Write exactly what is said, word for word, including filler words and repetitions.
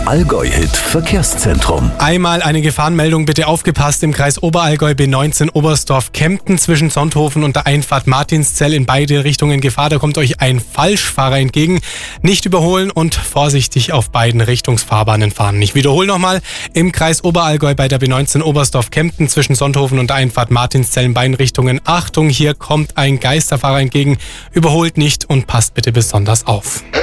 Allgäu-Hit Verkehrszentrum. Einmal eine Gefahrenmeldung, bitte aufgepasst. Im Kreis Oberallgäu B neunzehn Oberstdorf-Kempten zwischen Sonthofen und der Einfahrt Martinszell in beide Richtungen Gefahr. Da kommt euch ein Falschfahrer entgegen. Nicht überholen und vorsichtig auf beiden Richtungsfahrbahnen fahren. Ich wiederhole nochmal. Im Kreis Oberallgäu bei der B neunzehn Oberstdorf-Kempten zwischen Sonthofen und der Einfahrt Martinszell in beiden Richtungen. Achtung, hier kommt ein Geisterfahrer entgegen. Überholt nicht und passt bitte besonders auf.